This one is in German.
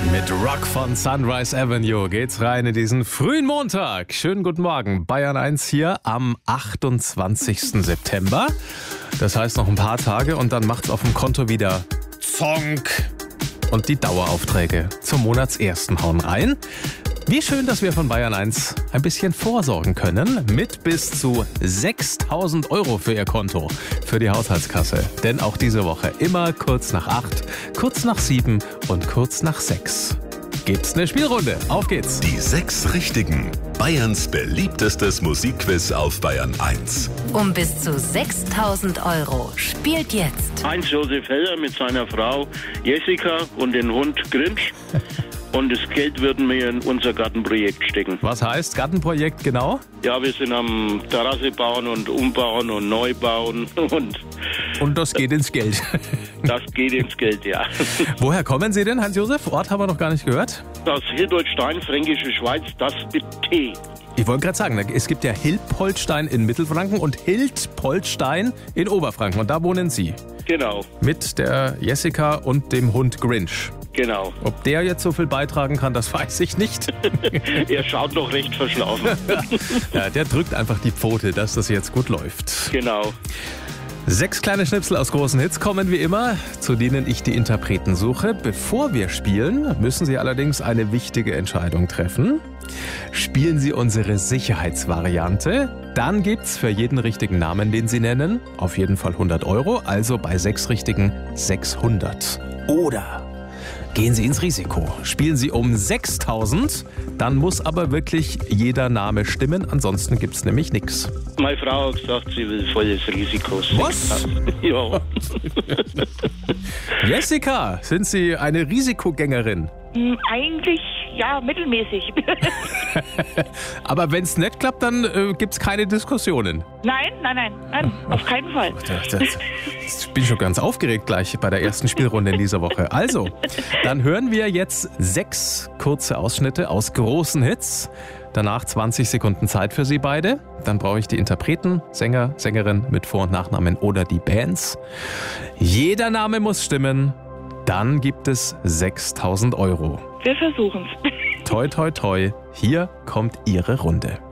Mit Rock von Sunrise Avenue geht's rein in diesen frühen Montag. Schönen guten Morgen. Bayern 1 hier am 28. September. Das heißt noch ein paar Tage und dann macht's auf dem Konto wieder Zonk. Und die Daueraufträge zum Monatsersten hauen rein. Wie schön, dass wir von Bayern 1 ein bisschen vorsorgen können mit bis zu 6.000 € für Ihr Konto, für die Haushaltskasse. Denn auch diese Woche immer kurz nach 8, kurz nach 7 und kurz nach 6. Gibt's eine Spielrunde. Auf geht's. Die 6 Richtigen. Bayerns beliebtestes Musikquiz auf Bayern 1. Um bis zu 6.000 € spielt jetzt Heinz-Josef Heller mit seiner Frau Jessica und den Hund Grinch. Und das Geld würden wir in unser Gartenprojekt stecken. Was heißt Gartenprojekt genau? Ja, wir sind am Terrasse bauen und umbauen und neu bauen. Und das geht ins Geld. Das geht ins Geld, ja. Woher kommen Sie denn, Heinz-Josef? Ort haben wir noch gar nicht gehört. Aus Hildolstein, Fränkische Schweiz, das mit T. Ich wollte gerade sagen, es gibt ja Hilpoltstein in Mittelfranken und Hildpoltstein in Oberfranken. Und da wohnen Sie. Genau, Mit der Jessica und dem Hund Grinch. genau. Ob der jetzt so viel beitragen kann, das weiß ich nicht. Er schaut noch recht verschlafen. Ja, der drückt einfach die Pfote, dass das jetzt gut läuft. Genau. 6 kleine Schnipsel aus großen Hits kommen wie immer, zu denen ich die Interpreten suche. Bevor wir spielen, müssen Sie allerdings eine wichtige Entscheidung treffen. Spielen Sie unsere Sicherheitsvariante, dann gibt's für jeden richtigen Namen, den Sie nennen, auf jeden Fall 100 €, also bei 6 Richtigen 600. Oder gehen Sie ins Risiko. Spielen Sie um 6.000, dann muss aber wirklich jeder Name stimmen, ansonsten gibt's nämlich nichts. Meine Frau hat gesagt, sie will volles Risiko. Was? Ja. Jessica, sind Sie eine Risikogängerin? Eigentlich, ja, mittelmäßig. Aber wenn's nicht klappt, dann gibt's keine Diskussionen. Nein, auf keinen Fall. Ich bin schon ganz aufgeregt gleich bei der ersten Spielrunde in dieser Woche. Also, dann hören wir jetzt 6 kurze Ausschnitte aus großen Hits. Danach 20 Sekunden Zeit für Sie beide. Dann brauche ich die Interpreten, Sänger, Sängerin mit Vor- und Nachnamen oder die Bands. Jeder Name muss stimmen. Dann gibt es 6.000 €. Wir versuchen's. Toi, toi, toi. Hier kommt Ihre Runde.